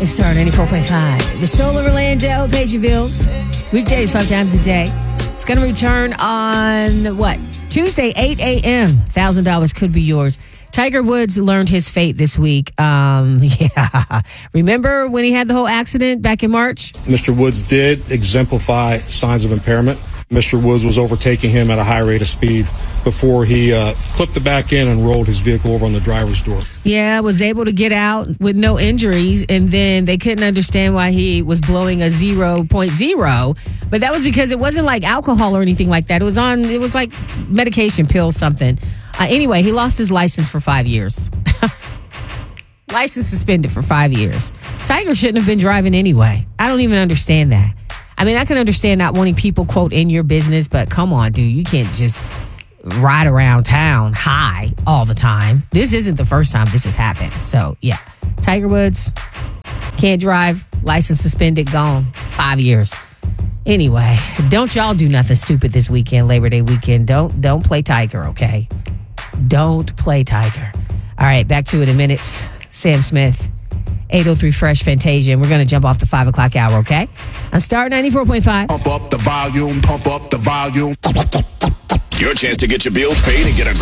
It's Star 94.5. The Show of Orlando pays your bills. Weekdays 5 times a day. It's going to return on, Tuesday, 8 a.m. $1,000 could be yours. Tiger Woods learned his fate this week. Remember when he had the whole accident back in March? Mr. Woods did exemplify signs of impairment. Mr. Woods was overtaking him at a high rate of speed before he clipped the back end and rolled his vehicle over on the driver's door. Yeah, was able to get out with no injuries, and then they couldn't understand why he was blowing a 0.0. But that was because it wasn't like alcohol or anything like that. It was like medication, pill, something. Anyway, he lost his license for 5 years. License suspended for 5 years. Tiger shouldn't have been driving anyway. I don't even understand that. I mean, I can understand not wanting people, quote, in your business, but come on, dude. You can't just ride around town high all the time. This isn't the first time this has happened. So, yeah. Tiger Woods, can't drive, license suspended, gone. 5 years. Anyway, don't y'all do nothing stupid this weekend, Labor Day weekend. Don't play Tiger, okay? Don't play Tiger. All right, back to it in a minute. Sam Smith. 803 Fresh Fantasia. And we're going to jump off the 5 o'clock hour, okay? On Star 94.5. Pump up the volume, pump up the volume. Your chance to get your bills paid and get a